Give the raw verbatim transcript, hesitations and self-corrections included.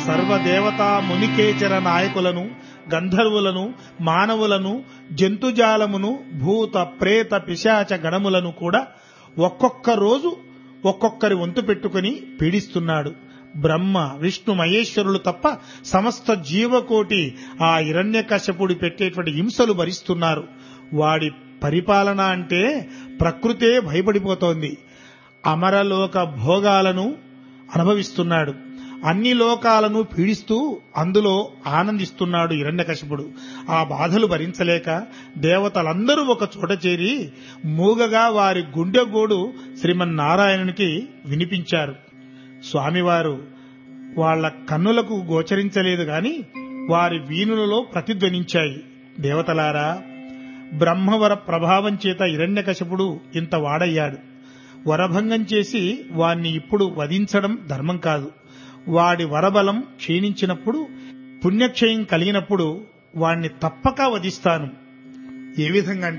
సర్వదేవతా మునికేచర నాయకులను, గంధర్వులను, మానవులను, జంతుజాలమును, భూత ప్రేత పిశాచ గణములను కూడా ఒక్కొక్క రోజు ఒక్కొక్కరి వంతు పెట్టుకుని పీడిస్తున్నాడు. బ్రహ్మ, విష్ణు, మహేశ్వరులు తప్ప సమస్త జీవకోటి ఆ హిరణ్యకశ్యపుడు పెట్టేటువంటి హింసలు భరిస్తున్నారు. వాడి పరిపాలన అంటే ప్రకృతే భయపడిపోతోంది. అమరలోక భోగాలను అనుభవిస్తున్నాడు. అన్ని లోకాలను పీడిస్తూ అందులో ఆనందిస్తున్నాడు హిరణ్యకశిపుడు. ఆ బాధలు భరించలేక దేవతలందరూ ఒక చోట చేరి మూగగా వారి గుండెగోడు శ్రీమన్నారాయణునికి వినిపించారు. స్వామివారు వాళ్ల కన్నులకు గోచరించలేదు గాని వారి వీణులలో ప్రతిధ్వనించాయి. దేవతలారా, బ్రహ్మవర ప్రభావం చేత హిరణ్యకశిపుడు ఇంత వాడయ్యాడు. వరభంగం చేసి వాణ్ణి ఇప్పుడు వధించడం ధర్మం కాదు. వాడి వరబలం క్షీణించినప్పుడు, పుణ్యక్షయం కలిగినప్పుడు వాణ్ణి తప్పక వధిస్తాను. ఏ విధంగా